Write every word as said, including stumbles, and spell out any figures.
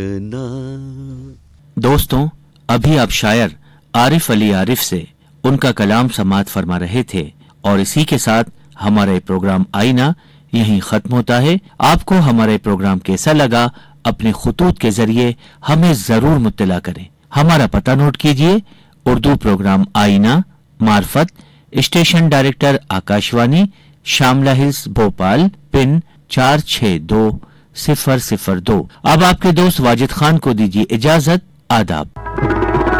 दोस्तों, अभी आप शायर आरिफ अली आरिफ से उनका कलाम समाअत फरमा रहे थे और इसी के साथ हमारा ये प्रोग्राम आईना यहीं खत्म होता है। आपको हमारा ये प्रोग्राम कैसा लगा अपने खुतूत के जरिए हमें जरूर मुत्तला करें। हमारा पता नोट कीजिए, उर्दू प्रोग्राम आईना, मार्फत, station director Akashvani, Shamla hills, Bhopal, pin चार छह दो सिफर सिफर दो। अब आपके दोस्त वाजिद खान को दीजिए इजाजत। आदाब।